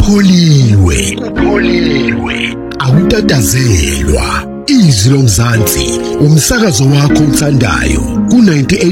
Upholiwe awutatazelwa. Izwi lomzansi umsakazo wakho uthandayo ku 98